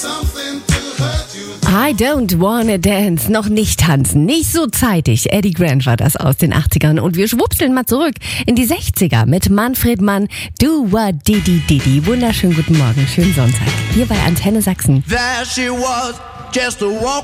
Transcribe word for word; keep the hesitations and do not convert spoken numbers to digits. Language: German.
I don't wanna dance, noch nicht tanzen, nicht so zeitig. Eddie Grant war das aus den achtzigern und wir schwupseln mal zurück in die sechziger mit Manfred Mann, Do What Diddy Diddy. Wunderschönen guten Morgen, schönen Sonntag, hier bei Antenne Sachsen. There she was, just a walk